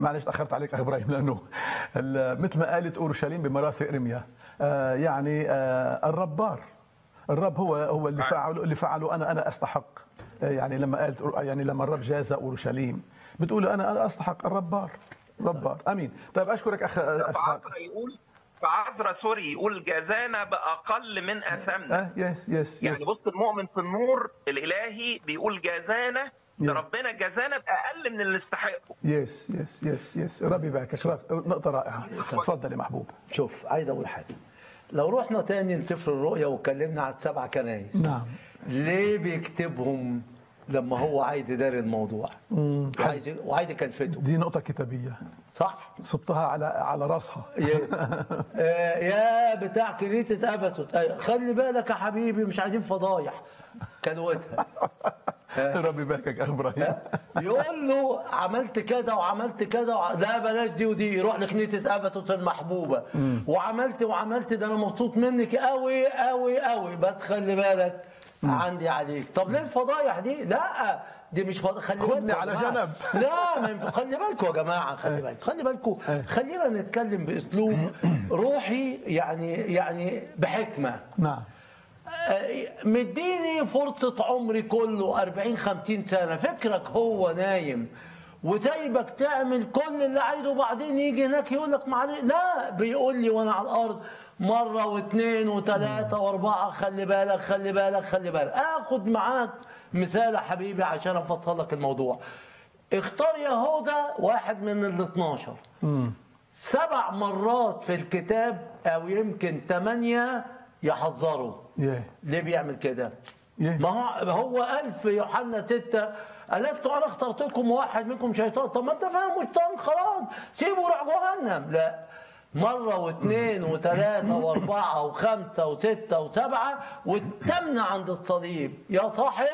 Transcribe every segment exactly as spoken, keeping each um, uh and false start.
معلش تاخرت عليك اخ ابراهيم، لانه مثل ما قالت اورشليم بمرافق ارميا، آه يعني آه الرب بار، الرب هو هو اللي فعله اللي فعله انا انا استحق. آه يعني لما قالت يعني لما الرب جاز اورشليم بتقول انا انا استحق، الرب بار، الرب بار. امين. طيب اشكرك اخ اسحاق. يقول فعزرا سوري يقول جازانا باقل من اثامنا. اه يس يس يعني يس. بص، المؤمن في النور الالهي بيقول جازانا، ده ربنا جازانا باقل من اللي نستحقه. يس يس يس يس. ربي يباركك، نقطه رائعه. تفضل يا محبوب. شوف، عايز اقول حاجه. لو رحنا تاني لسفر الرؤيا واتكلمنا عن السبع كنايس، نعم، ليه بيكتبهم لما هو عايز يداري الموضوع وعايز وعايز يكلفته؟ دي نقطه كتابيه صح، صبتها على على راسها. يا, يا بتاع كنيسه افسس، خلي بالك يا حبيبي، مش عايزين فضايح كلوتها. ربي يباركك يا ابراهيم. يقول له عملت كذا وعملت كذا وع... لا بلاش دي ودي، يروح لكنيسه افسس المحبوبه وعملت وعملت، ده انا مبسوط منك قوي قوي قوي، بس خلي بالك عندي عليك. طب ليه الفضايح دي؟ لا دي مش فض... خلي بالك على جنب. لا ما ينفع. خلي بالكم يا جماعه، خلي بالكم خلي بالكم خلينا نتكلم باسلوب روحي، يعني يعني بحكمه. نعم. مديني فرصة عمري كله أربعين خمسين سنة، فكرك هو نايم وسايبك تعمل كل اللي عايزه، وبعدين يجي هناك يقول لك معلش؟ لا، بيقول لي وانا على الارض مرة واثنين وثلاثة واربعة، خلي بالك خلي بالك خلي بالك. اخد معاك مثال يا حبيبي عشان افصل لك الموضوع. اختار يهوذا واحد من ال اثناشر، سبع مرات في الكتاب او يمكن ثمانية يحذروا. yeah. ليه بيعمل كده؟ yeah. ما هو هو قال في يوحنا ستة ألست أنا اخترتكم واحد منكم شيطان. طب ما أنت فاهم شيطان، خلاص سيبه يروح جهنم. لا، مرة واثنين وثلاثة وأربعة وخمسة وستة وسبعة، والثامنة عند الصليب. يا صاحب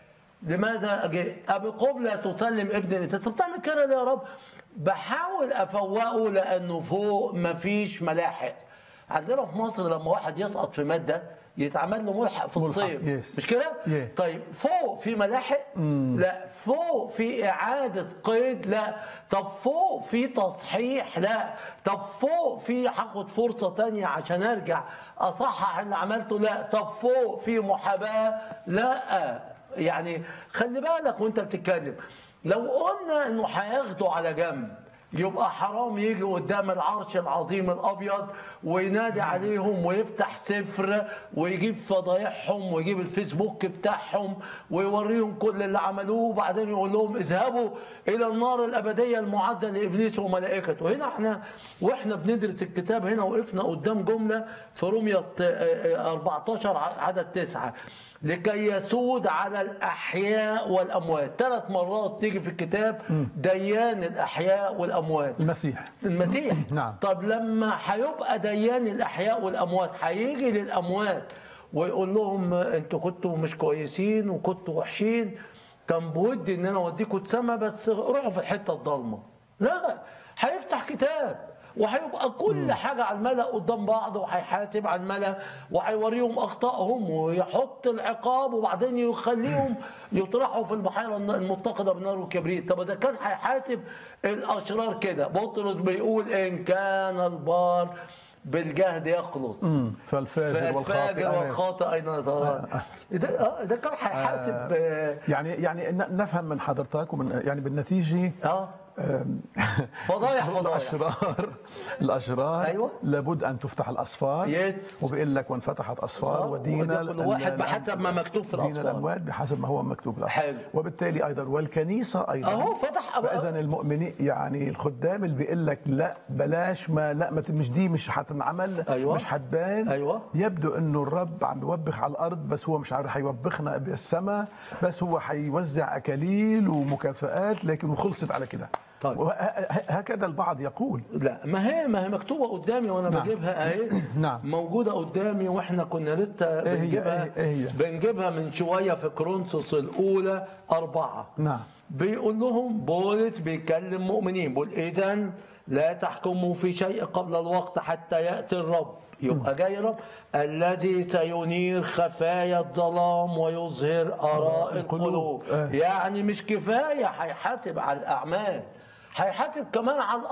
لماذا جئت؟ أبي قبلة تسلم ابن الإنسان. طب بتعمل كده ليه يا رب؟ بحاول أفوقه لأنه فوق مفيش ملاحق. عندنا في مصر لما واحد يسقط في ماده يتعمل له ملحق في الصيف، yes. مش كده؟ yeah. طيب فوق في ملاحق؟ mm. لا. فوق في اعاده قيد؟ لا. طب فوق في تصحيح؟ لا. طب فوق في هاخد فرصه ثانيه عشان ارجع اصحح اللي عملته؟ لا. طب فوق في محاباه؟ لا. يعني خلي بالك وانت بتتكلم، لو قلنا انه هياخده على جنب يبقى حرام يجي قدام العرش العظيم الابيض وينادي عليهم ويفتح سفر ويجيب فضايحهم ويجيب الفيسبوك بتاعهم ويوريهم كل اللي عملوه، وبعدين يقول لهم اذهبوا الى النار الابديه المعده لابليس وملائكته. هنا احنا واحنا بندرس الكتاب هنا وقفنا قدام جمله في رومية أربعتاشر عدد تسعة، لكي يسود على الأحياء والأموات. ثلاث مرات تيجي في الكتاب ديان الأحياء والأموات. المسيح المسيح نعم. طب لما هيبقى ديان الأحياء والأموات هيجي للأموات ويقول لهم أنتوا كنتوا مش كويسين وكنتوا وحشين، كان بودي إن أنا أوديكم السما بس روحوا في الحتة الضلمة. لا، هيفتح كتاب وهيبقى كل م. حاجة على الملأ قدام بعض، وهيحاسب على الملأ وهيوريهم أخطائهم ويحط العقاب، وبعدين يخليهم يطرحوا في البحيرة المتقدة بالنار والكبريت. طب إذا كان هيحاسب الأشرار كده، بطرس بيقول إن كان البار بالجهد يخلص فالفاجر والخاطئ والخاطئ أين يظهران. إذا إذا كان هيحاسب آه يعني يعني نفهم من حضرتك ومن يعني بالنتيجة اه فضايح فضايح الاشرار الاشرار أيوة. لابد ان تفتح الاسفار يس. وبيقول لك وانفتحت اسفار ودينا كل واحد بحسب ما مكتوب في الاسفار، دين الاموات بحسب ما هو مكتوب له. حلو. وبالتالي ايضا والكنيسه ايضا اهو فتح. فاذا المؤمنين يعني الخدام اللي بيقول لك لا بلاش ما لا ما مش دي مش حتنعمل. أيوة. مش حتبان. أيوة. يبدو انه الرب عم يوبخ على الارض، بس هو مش عارف حيوبخنا بالسماء، بس هو حيوزع اكاليل ومكافآت لكن وخلصت على كده. طيب. هكذا البعض يقول. لا، ما هي ما هي مكتوبه قدامي وانا نعم. بجيبها اهي. نعم. موجوده قدامي واحنا كنا لسه بنجيبها إيه بنجيبها من شويه في كورنثوس الاولى أربعة. نعم. بيقول لهم بولس بيكلم مؤمنين، بيقول اذا لا تحكموا في شيء قبل الوقت حتى ياتي الرب. يبقى جاي رب الذي سينير خفايا الظلام ويظهر آراء القلوب. آه. يعني مش كفايه هيحاسب على الاعمال، هيحاسب كمان على